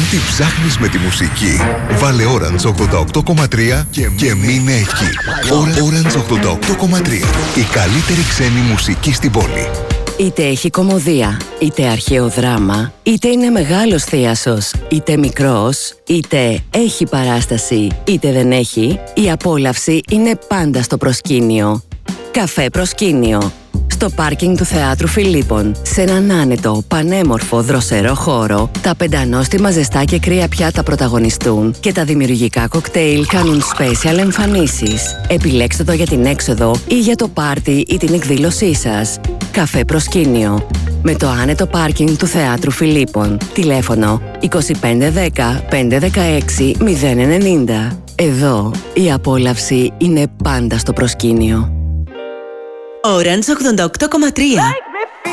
Ό,τι ψάχνεις με τη μουσική, βάλε Orange 88,3 και μείνε εκεί. Orange 88,3. Η καλύτερη ξένη μουσική στην πόλη. Είτε έχει κωμωδία, είτε αρχαίο δράμα, είτε είναι μεγάλος θίασος, είτε μικρός, είτε έχει παράσταση, είτε δεν έχει, η απόλαυση είναι πάντα στο προσκήνιο. Καφέ Προσκήνιο. Στο πάρκινγκ του Θεάτρου Φιλίππων, σε έναν άνετο, πανέμορφο, δροσερό χώρο, τα πεντανόστιμα ζεστά και κρύα πιάτα πρωταγωνιστούν και τα δημιουργικά κοκτέιλ κάνουν special εμφανίσεις. Επιλέξτε το για την έξοδο ή για το πάρτι ή την εκδήλωσή σας. Καφέ Προσκήνιο. Με το άνετο πάρκινγκ του Θεάτρου Φιλίππων. Τηλέφωνο 2510 516 090. Εδώ η απόλαυση είναι πάντα στο προσκήνιο. Orange 88,3.